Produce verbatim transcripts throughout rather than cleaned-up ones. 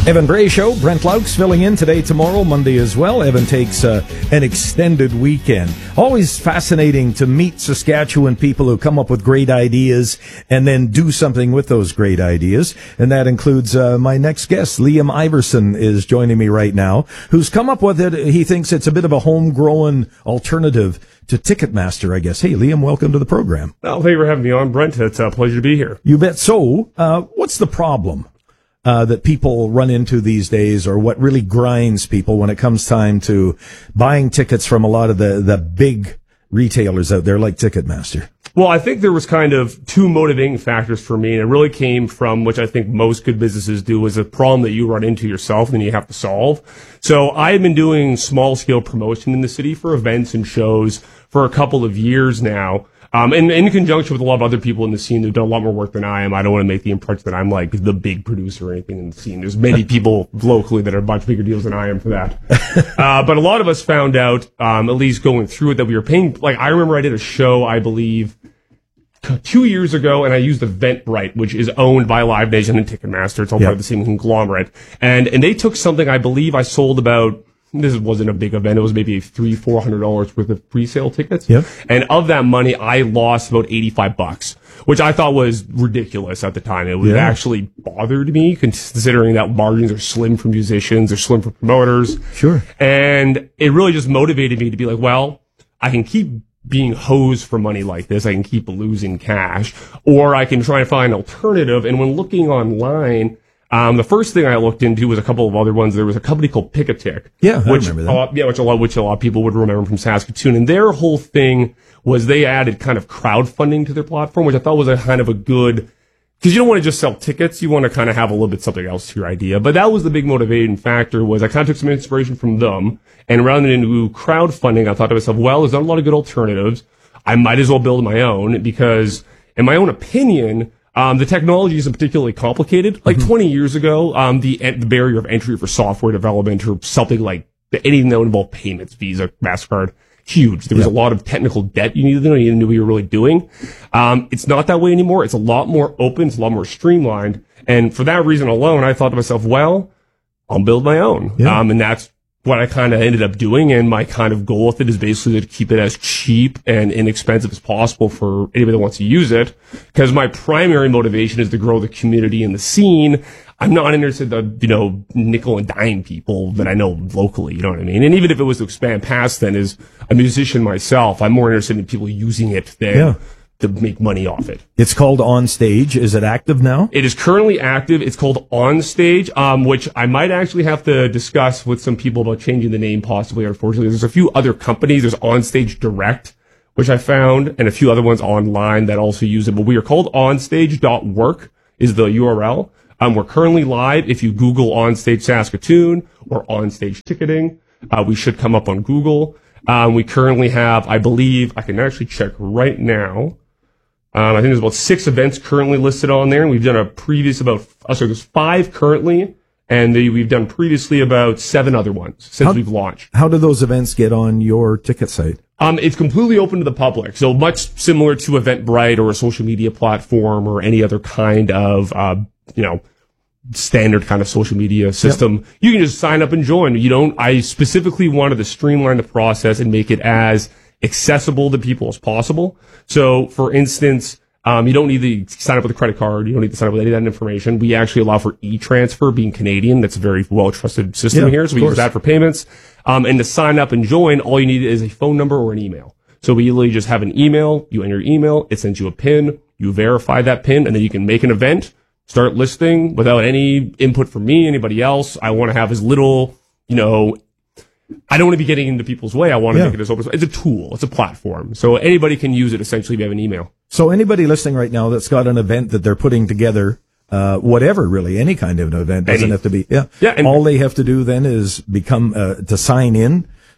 Evan Bray Show, Brent Laux filling in today, tomorrow, Monday as well. Evan takes uh, an extended weekend. Always fascinating to meet Saskatchewan people who come up with great ideas and then do something with those great ideas. And that includes uh, my next guest, Liam Iverson, is joining me right now, who's come up with it. He thinks it's a bit of a homegrown alternative to Ticketmaster, I guess. Hey, Liam, welcome to the program. Well, thank you for having me on, Brent. It's a pleasure to be here. You bet. So, uh, what's the problem Uh, that people run into these days, or what really grinds people when it comes time to buying tickets from a lot of the, the big retailers out there like Ticketmaster? Well, I think there was kind of two motivating factors for me, and it really came from, which I think most good businesses do, is a problem that you run into yourself and then you have to solve. So I've been doing small-scale promotion in the city for events and shows for a couple of years now. Um, and in conjunction with a lot of other people in the scene who've done a lot more work than I am. I don't want to make the impression that I'm like the big producer or anything in the scene. There's many people locally that are much bigger deals than I am for that. Uh, but a lot of us found out, um, at least going through it, that we were paying, like, I remember I did a show, I believe, two years ago, and I used Eventbrite, which is owned by Live Nation and Ticketmaster. It's all yep. part of the same conglomerate. And, and they took something, I believe I sold about, this wasn't a big event. It was maybe three, four hundred dollars worth of pre-sale tickets. Yep. And of that money, I lost about eighty-five bucks, which I thought was ridiculous at the time. It was yeah. actually bothered me, considering that margins are slim for musicians, they're slim for promoters. Sure. And it really just motivated me to be like, well, I can keep being hosed for money like this. I can keep losing cash, or I can try and find an alternative. And when looking online, Um, the first thing I looked into was a couple of other ones. There was a company called Pick-A-Tick. Yeah, I which, remember that. Uh, yeah, which a lot, which a lot of people would remember from Saskatoon. And their whole thing was they added kind of crowdfunding to their platform, which I thought was a kind of a good, because you don't want to just sell tickets. You want to kind of have a little bit something else to your idea. But that was the big motivating factor, was I kind of took some inspiration from them and rounded into crowdfunding. I thought to myself, well, there's not a lot of good alternatives. I might as well build my own, because in my own opinion, Um, the technology isn't particularly complicated. Like mm-hmm. twenty years ago, um, the, the barrier of entry for software development or something like anything that would involve payments, Visa, MasterCard, huge. There was yeah. a lot of technical debt you needed to know, you didn't know what you were really doing. Um, it's not that way anymore. It's a lot more open. It's a lot more streamlined. And for that reason alone, I thought to myself, well, I'll build my own. Yeah. Um, and that's what I kind of ended up doing. And my kind of goal with it is basically to keep it as cheap and inexpensive as possible for anybody that wants to use it. Because my primary motivation is to grow the community and the scene. I'm not interested in, you know, nickel and dime people that I know locally, you know what I mean? And even if it was to expand past then, as a musician myself, I'm more interested in people using it than yeah. to make money off it. It's called OnStage. Is it active now? It is currently active. It's called OnStage, um, which I might actually have to discuss with some people about changing the name possibly, unfortunately. There's a few other companies. There's OnStage Direct, which I found, and a few other ones online that also use it. But we are called onstage dot work is the U R L. Um, we're currently live. If you Google OnStage Saskatoon or OnStage Ticketing, uh, we should come up on Google. Um, we currently have, I believe, I can actually check right now. Um, I think there's about six events currently listed on there, and we've done a previous about, oh, sorry, there's five currently, and the, we've done previously about seven other ones since how, we've launched. How do those events get on your ticket site? Um, it's completely open to the public, so much similar to Eventbrite or a social media platform or any other kind of, uh, you know, standard kind of social media system. Yep. You can just sign up and join. You don't, I specifically wanted to streamline the process and make it as accessible to people as possible. So, for instance, um, you don't need to sign up with a credit card. You don't need to sign up with any of that information. We actually allow for e-transfer, being Canadian. That's a very well-trusted system yeah, here. So we use that for payments. Um, and to sign up and join, all you need is a phone number or an email. So we literally just have an email. You enter your email. It sends you a PIN. You verify that PIN, and then you can make an event, start listing without any input from me, anybody else. I want to have as little, you know, I don't want to be getting into people's way. I want to yeah. make it as open. It's a tool. It's a platform. So anybody can use it, essentially, if you have an email. So anybody listening right now that's got an event that they're putting together, uh, whatever, really, any kind of an event, doesn't any. have to be, yeah. yeah and all they have to do then is become, uh, to sign in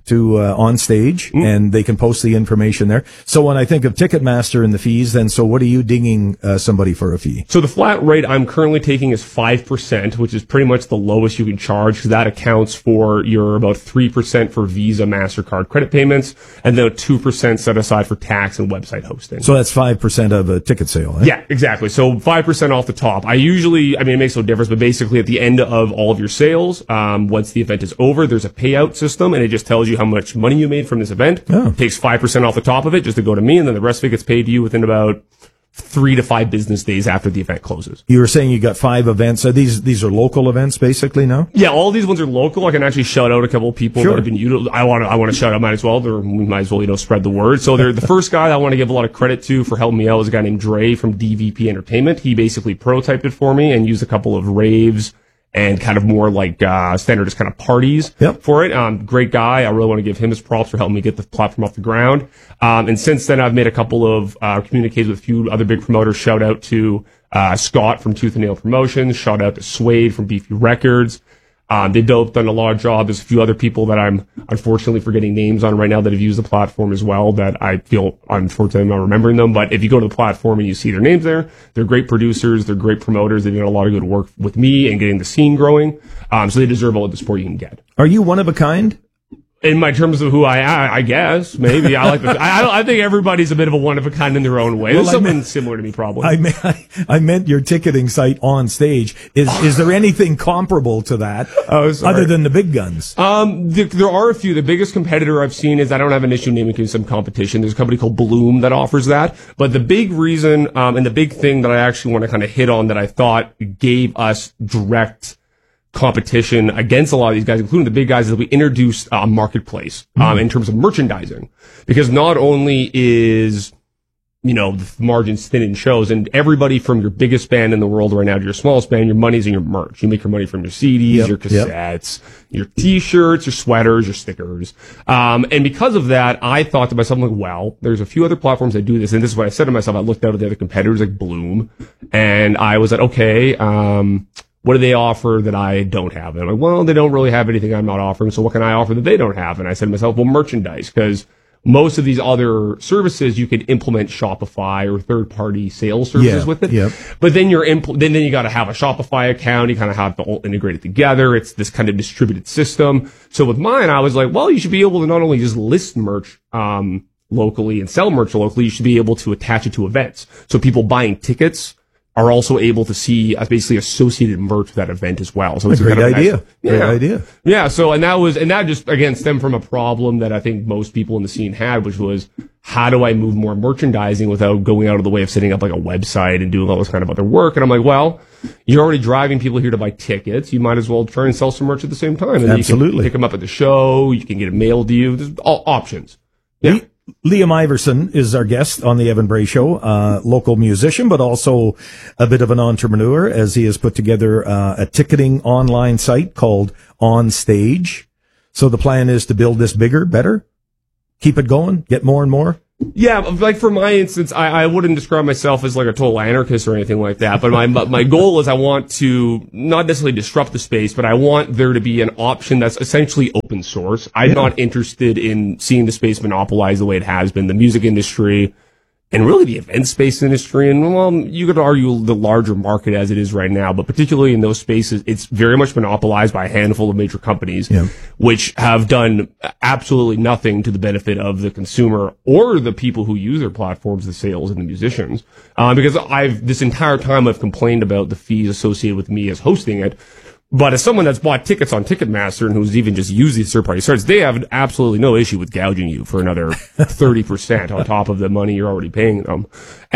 to uh, On Stage, mm. and they can post the information there. So when I think of Ticketmaster and the fees, then so what are you dinging uh, somebody for a fee? So the flat rate I'm currently taking is five percent, which is pretty much the lowest you can charge, because that accounts for your about three percent for Visa, MasterCard credit payments, and then two percent set aside for tax and website hosting. So that's five percent of a ticket sale, eh? Yeah, exactly. So five percent off the top. I usually, I mean, it makes no difference, but basically at the end of all of your sales, um, once the event is over, there's a payout system, and it just tells you how much money you made from this event. Oh. It takes five percent off the top of it just to go to me, and then the rest of it gets paid to you within about three to five business days after the event closes. You were saying you got five events. So these these are local events, basically, now? Yeah, all these ones are local. I can actually shout out a couple of people sure. that have been util- I want to I want to shout out, might as well. They're, we might as well, you know, spread the word. So they're, the first guy I want to give a lot of credit to for helping me out is a guy named Dre from D V P Entertainment. He basically prototyped it for me and used a couple of raves and kind of more like uh standardist kind of parties yep. for it. Um, great guy. I really want to give him his props for helping me get the platform off the ground. Um, and since then, I've made a couple of uh communiques with a few other big promoters. Shout out to uh Scott from Tooth and Nail Promotions. Shout out to Suede from Beefy Records. Um, they've done a lot of job. There's a few other people that I'm unfortunately forgetting names on right now that have used the platform as well that I feel unfortunately I'm not remembering them. But if you go to the platform and you see their names there, they're great producers. They're great promoters. They've done a lot of good work with me and getting the scene growing. Um, so they deserve all the support you can get. Are you one of a kind? In my terms of who I am, I guess, maybe. I like the, I, I think everybody's a bit of a one of a kind in their own way. Well, There's someone meant, similar to me, probably. I, meant, I, I meant your ticketing site On Stage. Is is there anything comparable to that oh, other than the big guns? Um, the, there are a few. The biggest competitor I've seen is, I don't have an issue naming some competition. There's a company called Bloom that offers that. But the big reason, um, and the big thing that I actually want to kind of hit on that I thought gave us direct competition against a lot of these guys, including the big guys, is that we introduced a marketplace um, mm. in terms of merchandising. Because not only is, you know, the margins thin in shows, and everybody from your biggest band in the world right now to your smallest band, your money's in your merch. You make your money from your C Ds, yep, your cassettes, yep. your T-shirts, your sweaters, your stickers. Um, and because of that, I thought to myself, like, well, there's a few other platforms that do this, and this is what I said to myself. I looked out at the other competitors like Bloom, and I was like, okay, um, what do they offer that I don't have? And I'm like, well, they don't really have anything I'm not offering, so what can I offer that they don't have? And I said to myself, well, merchandise, because most of these other services, you could implement Shopify or third-party sales services yeah, with it. Yep. But then you're impl- then, then you got to have a Shopify account. You kind of have to all integrate it together. It's this kind of distributed system. So with mine, I was like, well, you should be able to not only just list merch um, locally and sell merch locally, you should be able to attach it to events. So people buying tickets are also able to see uh, basically associated merch with that event as well. So it's a great kind of idea. Nice, great yeah. idea. Yeah. So, and that was, and that just again stemmed from a problem that I think most people in the scene had, which was, how do I move more merchandising without going out of the way of setting up like a website and doing all this kind of other work? And I'm like, well, you're already driving people here to buy tickets. You might as well try and sell some merch at the same time. And Absolutely. You can pick them up at the show. You can get it mailed to you. There's all options. Yeah. Liam Iverson is our guest on the Evan Bray Show, uh, local musician, but also a bit of an entrepreneur, as he has put together uh, a ticketing online site called On Stage. So the plan is to build this bigger, better, keep it going, get more and more. Yeah, like for my instance, I, I wouldn't describe myself as like a total anarchist or anything like that, but my my goal is I want to not necessarily disrupt the space, but I want there to be an option that's essentially open source. I'm yeah. not interested in seeing the space monopolized the way it has been. The music industry and really the event space industry, and well, you could argue the larger market as it is right now, but particularly in those spaces, it's very much monopolized by a handful of major companies, yeah. which have done absolutely nothing to the benefit of the consumer or the people who use their platforms, the sales and the musicians. Uh, because I've, this entire time I've complained about the fees associated with me as hosting it. But as someone that's bought tickets on Ticketmaster and who's even just used these third-party sites, they have absolutely no issue with gouging you for another thirty percent on top of the money you're already paying them.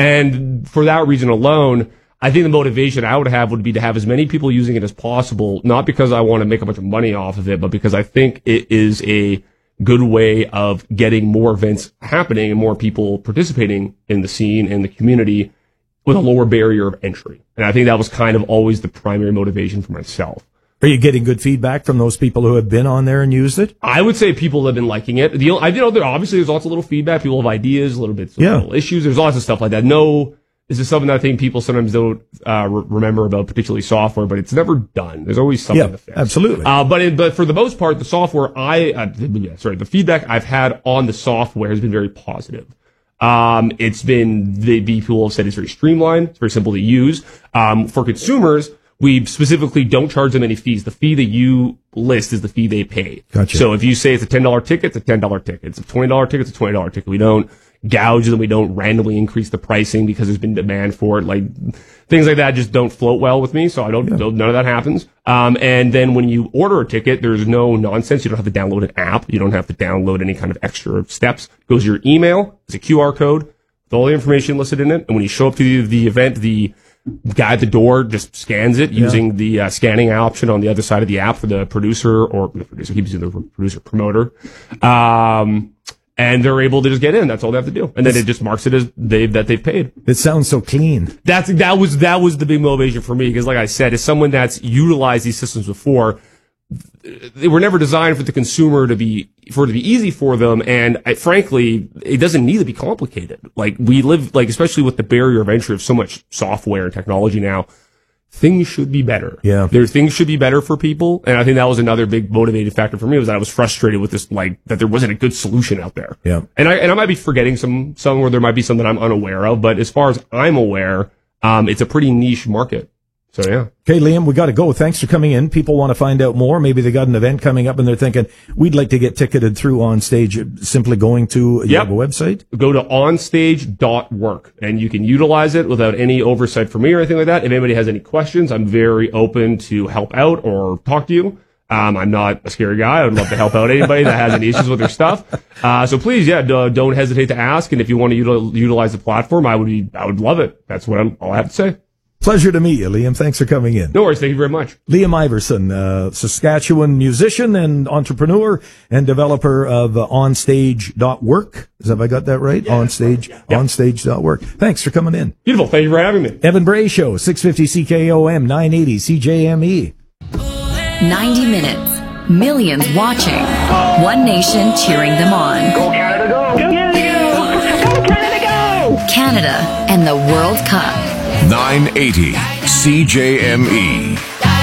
And for that reason alone, I think the motivation I would have would be to have as many people using it as possible, not because I want to make a bunch of money off of it, but because I think it is a good way of getting more events happening and more people participating in the scene and the community with a lower barrier of entry. And I think that was kind of always the primary motivation for myself. Are you getting good feedback from those people who have been on there and used it? I would say people have been liking it. The, I you know, there obviously there's lots of little feedback. People have ideas, little bits of yeah. little issues. There's lots of stuff like that. No, This is something that I think people sometimes don't uh, re- remember about, particularly software, but it's never done. There's always something Yeah, to fix. absolutely. Uh, but it, but for the most part, the software I uh, yeah, sorry, the feedback I've had on the software has been very positive. Um, it's been the people have said it's very streamlined, it's very simple to use. Um, for consumers, we specifically don't charge them any fees. The fee that you list is the fee they pay. Gotcha. So if you say it's a ten dollar ticket, it's a ten dollar ticket. It's a twenty dollar ticket, it's a twenty dollar ticket. We don't gouge them. We don't randomly increase the pricing because there's been demand for it. Like things like that just don't float well with me. So I don't, yeah. none of that happens. Um, and then when you order a ticket, there's no nonsense. You don't have to download an app. You don't have to download any kind of extra steps. It goes to your email. It's a Q R code with all the information listed in it. And when you show up to the, the event, the guy at the door just scans it yeah. using the uh, scanning option on the other side of the app for the producer or the producer, keeps using the producer promoter. Um, And they're able to just get in. That's all they have to do. And then it just marks it as they've, that they've paid. It sounds so clean. That's, that was, that was the big motivation for me. Because like I said, as someone that's utilized these systems before, they were never designed for the consumer to be, for it to be easy for them. And I, frankly, it doesn't need to be complicated. Like we live, like, especially with the barrier of entry of so much software and technology now, things should be better. Yeah. There, things should be better for people. And I think that was another big motivating factor for me was that I was frustrated with this, like, that there wasn't a good solution out there. Yeah. And I, and I might be forgetting some, some where there might be some that I'm unaware of, but as far as I'm aware, um, it's a pretty niche market. So yeah. Okay, Liam, we got to go. Thanks for coming in. People want to find out more. Maybe they got an event coming up and they're thinking, we'd like to get ticketed through On Stage, simply going to yep. your website. Go to onstage dot work and you can utilize it without any oversight from me or anything like that. If anybody has any questions, I'm very open to help out or talk to you. Um, I'm not a scary guy. I would love to help out anybody that has any issues with their stuff. Uh, so please, yeah, d- don't hesitate to ask. And if you want to util- utilize the platform, I would be, I would love it. That's what I'm, all I have to say. Pleasure to meet you, Liam. Thanks for coming in. No worries. Thank you very much. Liam Iverson, uh, Saskatchewan musician and entrepreneur and developer of uh, onstage dot work. Have I got that right? Yeah, onstage, yeah. onstage dot work. Thanks for coming in. Beautiful. Thank you for having me. Evan Bray Show, six fifty C K O M, nine eighty C J M E. ninety minutes. Millions watching. One nation cheering them on. Go Canada, go! Go Canada, go! Go Canada, go! Canada and the World Cup. nine eighty C J M E.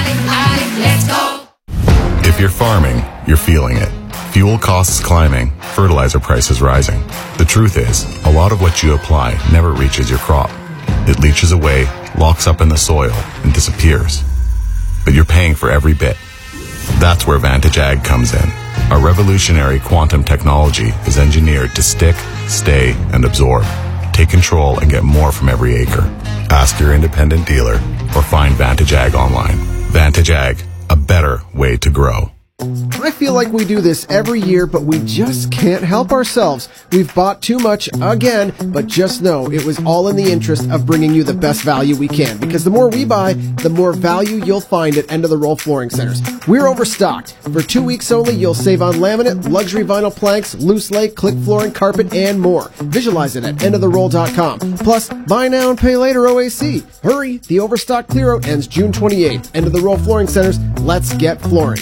If you're farming, you're feeling it. Fuel costs climbing, fertilizer prices rising. The truth is, a lot of what you apply never reaches your crop. It leaches away, locks up in the soil, and disappears. But you're paying for every bit. That's where Vantage Ag comes in. Our revolutionary quantum technology is engineered to stick, stay, and absorb. Take control and get more from every acre. Ask your independent dealer or find Vantage Ag online. Vantage Ag, a better way to grow. I feel like we do this every year, but we just can't help ourselves. We've bought too much again, but just know it was all in the interest of bringing you the best value we can, because the more we buy, the more value you'll find at End of the Roll Flooring Centers. We're overstocked. For two weeks only, you'll save on laminate, luxury vinyl planks, loose lay, click flooring, carpet, and more. Visualize it at end of the roll dot com. Plus, buy now and pay later O A C. Hurry, the overstock clear-out ends June twenty-eighth. End of the Roll Flooring Centers, let's get flooring.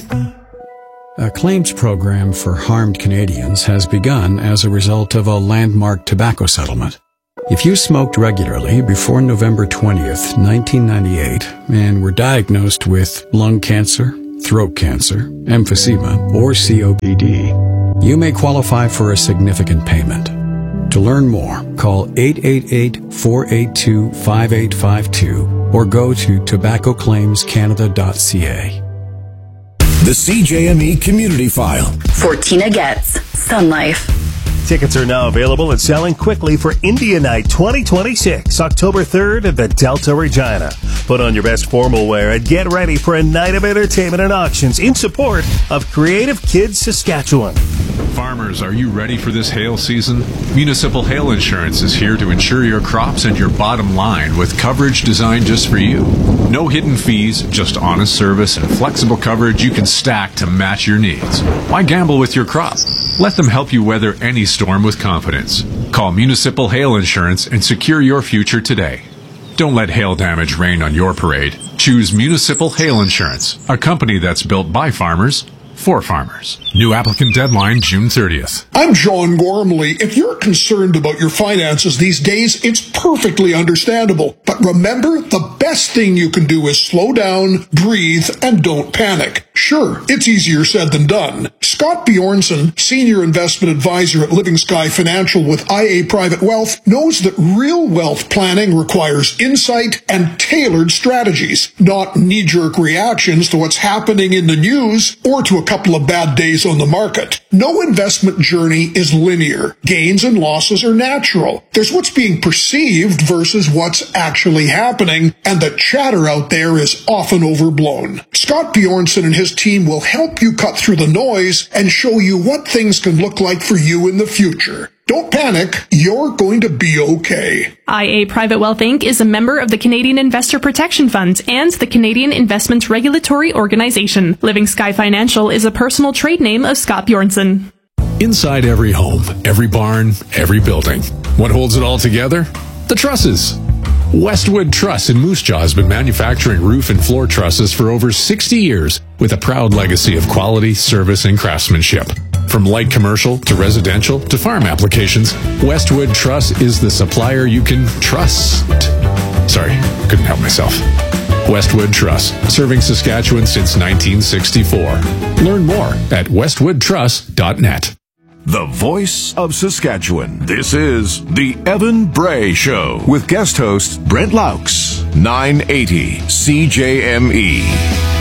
A claims program for harmed Canadians has begun as a result of a landmark tobacco settlement. If you smoked regularly before November twentieth, nineteen ninety-eight, and were diagnosed with lung cancer, throat cancer, emphysema, or C O P D, you may qualify for a significant payment. To learn more, call eight eight eight, four eight two, five eight five two or go to tobacco claims canada dot c a. The C J M E Community File. For Tina Getz, Sun Life. Tickets are now available and selling quickly for India Night twenty twenty-six, October third at the Delta Regina. Put on your best formal wear and get ready for a night of entertainment and auctions in support of Creative Kids Saskatchewan. Farmers, are you ready for this hail season? Municipal Hail Insurance is here to insure your crops and your bottom line with coverage designed just for you. No hidden fees, just honest service and flexible coverage you can stack to match your needs. Why gamble with your crop? Let them help you weather any storm with confidence. Call Municipal Hail Insurance and secure your future today. Don't let hail damage rain on your parade. Choose Municipal Hail Insurance, a company that's built by farmers for farmers. New applicant deadline June thirtieth. I'm John Gormley. If you're concerned about your finances these days, it's perfectly understandable. But remember, the best thing you can do is slow down, breathe, and don't panic. Sure, it's easier said than done. Scott Bjornson, Senior Investment Advisor at Living Sky Financial with I A Private Wealth, knows that real wealth planning requires insight and tailored strategies, not knee-jerk reactions to what's happening in the news or to a couple of bad days on the market. No investment journey is linear. Gains and losses are natural. There's what's being perceived versus what's actually happening, and the chatter out there is often overblown. Scott Bjornson and his team will help you cut through the noise and show you what things can look like for you in the future. Don't panic, you're going to be okay. I A Private Wealth Incorporated is a member of the Canadian Investor Protection Fund and the Canadian Investment Regulatory Organization. Living Sky Financial is a personal trade name of Scott Bjornson. Inside every home, every barn, every building. What holds it all together? The trusses. Westwood Truss in Moose Jaw has been manufacturing roof and floor trusses for over sixty years with a proud legacy of quality, service, and craftsmanship. From light commercial to residential to farm applications, Westwood Truss is the supplier you can trust. Sorry, couldn't help myself. Westwood Truss, serving Saskatchewan since nineteen sixty-four. Learn more at westwood truss dot net. The voice of Saskatchewan. This is The Evan Bray Show with guest host Brent Laux, nine eighty C J M E.